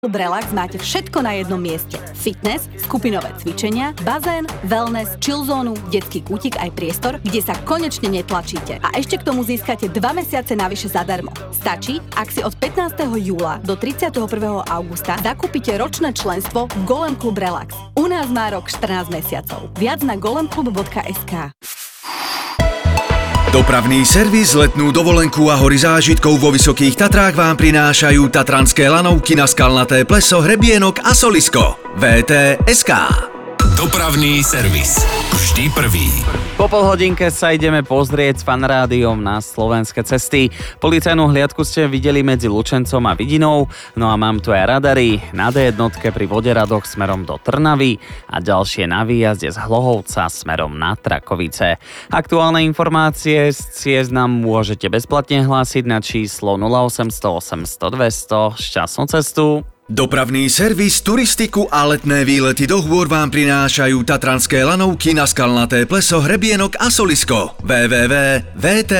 Klub Relax máte všetko na jednom mieste. Fitness, skupinové cvičenia, bazén, wellness, chillzónu, detský kútik aj priestor, kde sa konečne netlačíte. A ešte k tomu získate 2 mesiace navyše zadarmo. Stačí, ak si od 15. júla do 31. augusta zakúpite ročné členstvo Golem Klub Relax. U nás má rok 14 mesiacov. Viac na golemklub.sk. Dopravný servis, letnú dovolenku a hory zážitkov vo Vysokých Tatrách vám prinášajú tatranské lanovky na Skalnaté pleso, Hrebienok a Solisko. VT.sk. Dopravný servis. Vždy prvý. Po polhodinke sa ideme pozrieť s Fanrádiom na slovenské cesty. Policajnú hliadku ste videli medzi Lučencom a Vidinou, no a mám tu aj radary na D1 pri Voderadoch smerom do Trnavy a ďalšie na výjazde z Hlohovca smerom na Trakovice. Aktuálne informácie z ciest nám môžete bezplatne hlásiť na číslo 0800 800 200. Šťastnú cestu. Dopravný servis, turistiku a letné výlety do hôr vám prinášajú tatranské lanovky na Skalnaté pleso, Hrebienok a Solisko. www.vt.sk